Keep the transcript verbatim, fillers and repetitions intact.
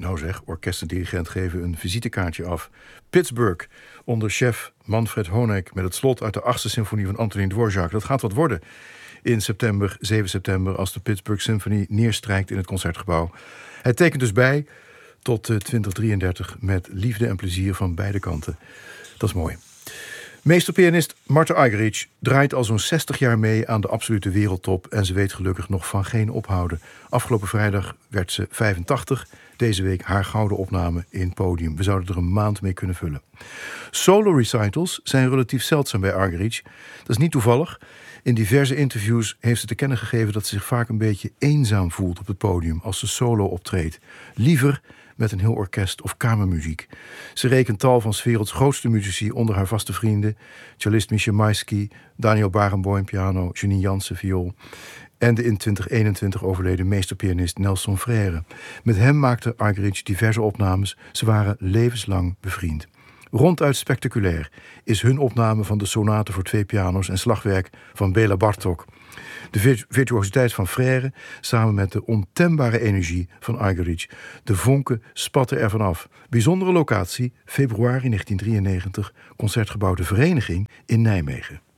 Nou zeg, orkest en dirigent geven een visitekaartje af. Pittsburgh, onder chef Manfred Honeck... met het slot uit de achtste symfonie van Antonin Dvorak. Dat gaat wat worden in september, zeven september... als de Pittsburgh Symphony neerstrijkt in het Concertgebouw. Het tekent dus bij tot uh, twintig drieëndertig... met liefde en plezier van beide kanten. Dat is mooi. Meesterpianist Martha Argerich draait al zo'n zestig jaar mee aan de absolute wereldtop... en ze weet gelukkig nog van geen ophouden. Afgelopen vrijdag werd ze vijfentachtig. Deze week haar gouden opname in Podium. We zouden er een maand mee kunnen vullen. Solo recitals zijn relatief zeldzaam bij Argerich. Dat is niet toevallig. In diverse interviews heeft ze te kennen gegeven... dat ze zich vaak een beetje eenzaam voelt op het podium... als ze solo optreedt. Liever met een heel orkest of kamermuziek. Ze rekent tal van 's werelds grootste muzici onder haar vaste vrienden. Cellist Michel Maisky, Daniel Barenboim piano, Janine Jansen viool... en de in twintig eenentwintig overleden meesterpianist Nelson Frère. Met hem maakte Argerich diverse opnames. Ze waren levenslang bevriend. Ronduit spectaculair is hun opname van de sonate voor twee piano's... en slagwerk van Béla Bartók. De virtuositeit van Frère samen met de ontembare energie van Argerich. De vonken spatten ervan af. Bijzondere locatie, februari negentien drieënnegentig, Concertgebouw De Vereniging in Nijmegen.